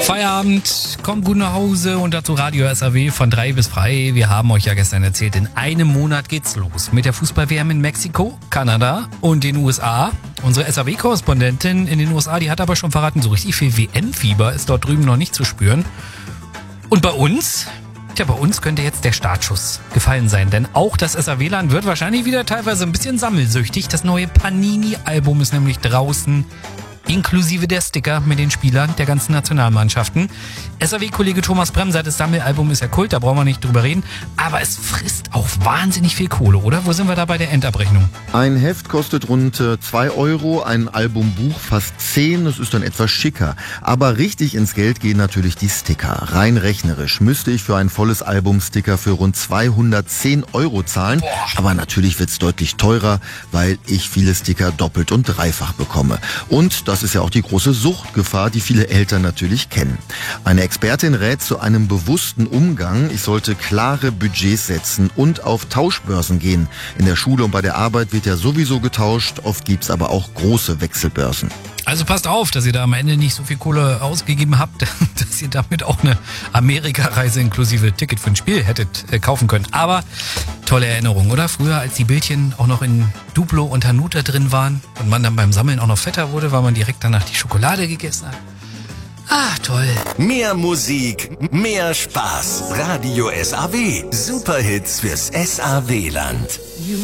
Feierabend, kommt gut nach Hause und dazu Radio SAW von 3 bis frei. Wir haben euch ja gestern erzählt, in einem Monat geht's los mit der Fußball-WM in Mexiko, Kanada und den USA. Unsere SAW-Korrespondentin in den USA, die hat aber schon verraten, so richtig viel WM-Fieber ist dort drüben noch nicht zu spüren. Und bei uns? Tja, bei uns könnte jetzt der Startschuss gefallen sein, denn auch das SAW-Land wird wahrscheinlich wieder teilweise ein bisschen sammelsüchtig. Das neue Panini-Album ist nämlich draußen, inklusive der Sticker mit den Spielern der ganzen Nationalmannschaften. SAW-Kollege Thomas Bremser, das Sammelalbum ist ja Kult, da brauchen wir nicht drüber reden. Aber es frisst auch wahnsinnig viel Kohle, oder? Wo sind wir da bei der Endabrechnung? Ein Heft kostet rund 2 Euro, ein Albumbuch fast 10, das ist dann etwas schicker. Aber richtig ins Geld gehen natürlich die Sticker. Rein rechnerisch müsste ich für ein volles Album Sticker für rund 210 Euro zahlen. Aber natürlich wird's deutlich teurer, weil ich viele Sticker doppelt und dreifach bekomme. Und das ist ja auch die große Suchtgefahr, die viele Eltern natürlich kennen. Eine Expertin rät zu einem bewussten Umgang. Ich sollte klare Budgets setzen und auf Tauschbörsen gehen. In der Schule und bei der Arbeit wird ja sowieso getauscht. Oft gibt's aber auch große Wechselbörsen. Also passt auf, dass ihr da am Ende nicht so viel Kohle ausgegeben habt, dass ihr damit auch eine Amerika-Reise inklusive Ticket für ein Spiel hättet kaufen können. Aber tolle Erinnerung, oder? Früher, als die Bildchen auch noch in Duplo und Hanuta drin waren und man dann beim Sammeln auch noch fetter wurde, weil man direkt danach die Schokolade gegessen hat. Ah, toll. Mehr Musik, mehr Spaß. Radio SAW. Superhits fürs SAW-Land.